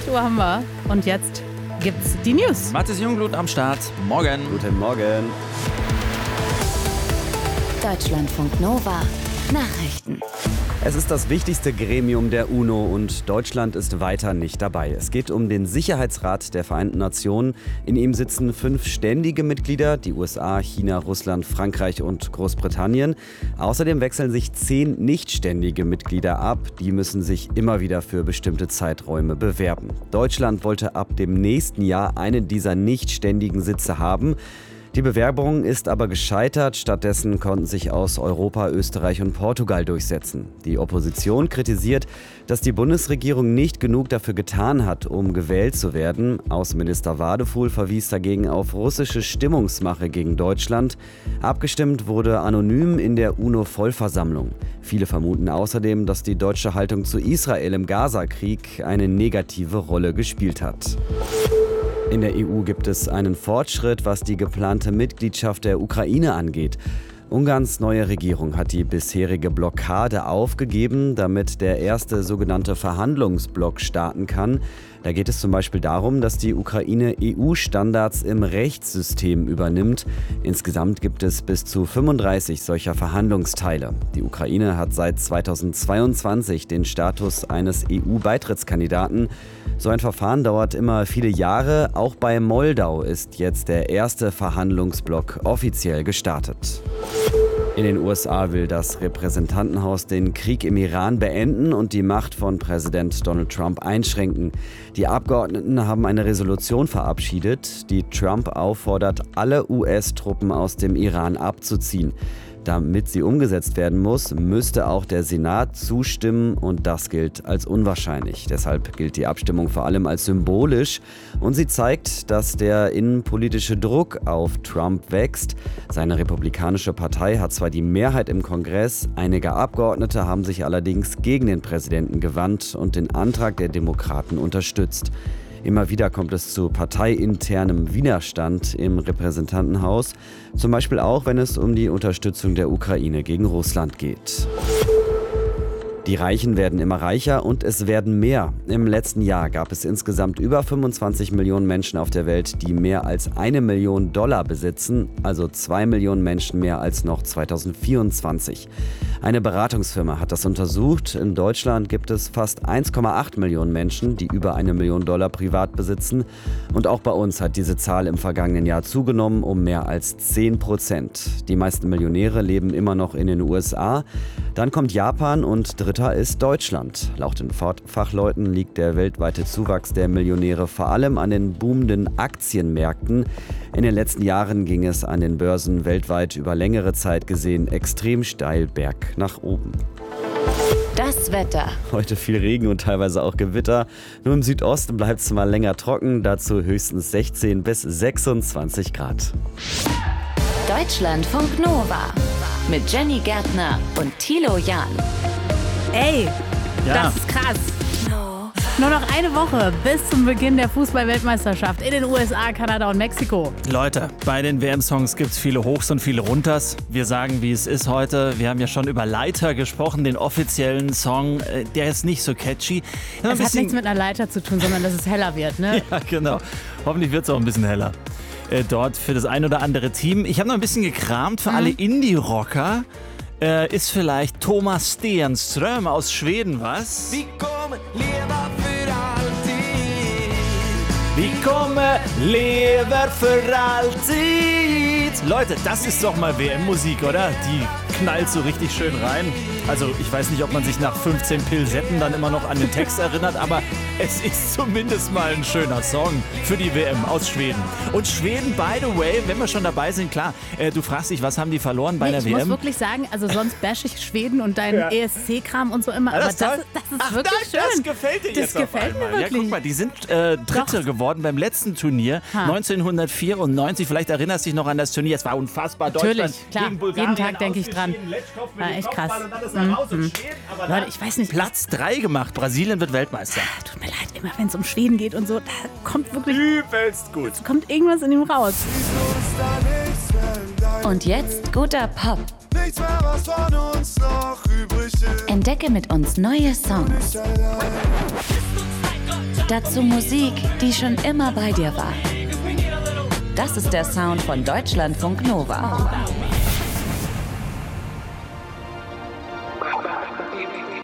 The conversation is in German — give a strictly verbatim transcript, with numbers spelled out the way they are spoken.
Uhr haben wir. Und jetzt gibt's die News. Mathis Jungblut am Start. Morgen. Guten Morgen. Deutschlandfunk Nova. Nachrichten. Es ist das wichtigste Gremium der UNO und Deutschland ist weiter nicht dabei. Es geht um den Sicherheitsrat der Vereinten Nationen. In ihm sitzen fünf ständige Mitglieder, die U S A, China, Russland, Frankreich und Großbritannien. Außerdem wechseln sich zehn nichtständige Mitglieder ab. Die müssen sich immer wieder für bestimmte Zeiträume bewerben. Deutschland wollte ab dem nächsten Jahr einen dieser nichtständigen Sitze haben. Die Bewerbung ist aber gescheitert. Stattdessen konnten sich aus Europa, Österreich und Portugal durchsetzen. Die Opposition kritisiert, dass die Bundesregierung nicht genug dafür getan hat, um gewählt zu werden. Außenminister Wadefuhl verwies dagegen auf russische Stimmungsmache gegen Deutschland. Abgestimmt wurde anonym in der UNO-Vollversammlung. Viele vermuten außerdem, dass die deutsche Haltung zu Israel im Gaza-Krieg eine negative Rolle gespielt hat. In der E U gibt es einen Fortschritt, was die geplante Mitgliedschaft der Ukraine angeht. Ungarns neue Regierung hat die bisherige Blockade aufgegeben, damit der erste sogenannte Verhandlungsblock starten kann. Da geht es zum Beispiel darum, dass die Ukraine E U-Standards im Rechtssystem übernimmt. Insgesamt gibt es bis zu fünfunddreißig solcher Verhandlungsteile. Die Ukraine hat seit zweitausendzweiundzwanzig den Status eines E U-Beitrittskandidaten. So ein Verfahren dauert immer viele Jahre. Auch bei Moldau ist jetzt der erste Verhandlungsblock offiziell gestartet. In den U S A will das Repräsentantenhaus den Krieg im Iran beenden und die Macht von Präsident Donald Trump einschränken. Die Abgeordneten haben eine Resolution verabschiedet, die Trump auffordert, alle U S-Truppen aus dem Iran abzuziehen. Damit sie umgesetzt werden muss, müsste auch der Senat zustimmen und das gilt als unwahrscheinlich. Deshalb gilt die Abstimmung vor allem als symbolisch und sie zeigt, dass der innenpolitische Druck auf Trump wächst. Seine Republikanische Partei hat zwar die Mehrheit im Kongress, einige Abgeordnete haben sich allerdings gegen den Präsidenten gewandt und den Antrag der Demokraten unterstützt. Immer wieder kommt es zu parteiinternem Widerstand im Repräsentantenhaus, zum Beispiel auch, wenn es um die Unterstützung der Ukraine gegen Russland geht. Die Reichen werden immer reicher und es werden mehr. Im letzten Jahr gab es insgesamt über fünfundzwanzig Millionen Menschen auf der Welt, die mehr als eine Million Dollar besitzen, also zwei Millionen Menschen mehr als noch zweitausendvierundzwanzig. Eine Beratungsfirma hat das untersucht. In Deutschland gibt es fast eins Komma acht Millionen Menschen, die über eine Million Dollar privat besitzen. Und auch bei uns hat diese Zahl im vergangenen Jahr zugenommen um mehr als zehn Prozent. Die meisten Millionäre leben immer noch in den U S A. Dann kommt Japan und dritter ist Deutschland. Laut den Fachleuten liegt der weltweite Zuwachs der Millionäre vor allem an den boomenden Aktienmärkten. In den letzten Jahren ging es an den Börsen weltweit über längere Zeit gesehen extrem steil berg nach oben. Das Wetter. Heute viel Regen und teilweise auch Gewitter. Nur im Südosten bleibt es mal länger trocken, dazu höchstens sechzehn bis sechsundzwanzig Grad. Deutschlandfunk Nova mit Jenny Gärtner und Thilo Jahn. Ey, Ja. das ist krass. Nur noch eine Woche bis zum Beginn der Fußball-Weltmeisterschaft in den U S A, Kanada und Mexiko. Leute, bei den W M-Songs gibt es viele Hochs und viele Runters. Wir sagen, wie es ist heute. Wir haben ja schon über Leiter gesprochen, den offiziellen Song. äh, Der ist nicht so catchy. Ja, ein Es hat bisschen- nichts mit einer Leiter zu tun, sondern dass es heller wird, ne? Ja, genau. Hoffentlich wird es auch ein bisschen heller. Äh, dort für das ein oder andere Team. Ich habe noch ein bisschen gekramt für alle Indie-Rocker. Äh, ist vielleicht Thomas Stenström aus Schweden, was? Vi kommer leva för alltid. Vi kommer lever für alltid. Leute, das ist doch mal W M-Musik, oder? Die knallt so richtig schön rein. Also ich weiß nicht, ob man sich nach fünfzehn Pilsetten dann immer noch an den Text erinnert, aber es ist zumindest mal ein schöner Song für die W M aus Schweden. Und Schweden, by the way, wenn wir schon dabei sind, klar, äh, du fragst dich, was haben die verloren bei Nee, der ich W M? muss wirklich sagen, also sonst bash ich Schweden und deinen Ja. E S C-Kram und so immer, aber Ja, das, das ist toll. das ist Ach, wirklich das, schön. Das gefällt dir Das jetzt auf gefällt mir einmal. wirklich. Ja, guck mal, die sind äh, Dritte Doch. geworden beim letzten Turnier Ha. neunzehnhundertvierundneunzig. Vielleicht erinnerst du dich noch an das Turnier. Es war unfassbar. Natürlich, Deutschland klar. gegen Bulgarien Jeden Tag denke ich dran. ausgeschieden. Letschkow mit War dem echt Kopfball krass. und dann ist er raus und Mhm. Schweden, aber Leute, dann ich weiß nicht, Platz drei gemacht. Brasilien wird Weltmeister. tut mir leid, immer wenn es um Schweden geht und so, da kommt wirklich, Übelst gut. kommt irgendwas in ihm raus. Und jetzt guter Pop. Nichts mehr, was von uns noch übrig ist. Entdecke mit uns neue Songs. Ist uns Zeit Dazu Musik, die schon immer bei dir war. Das ist der Sound von Deutschlandfunk Nova.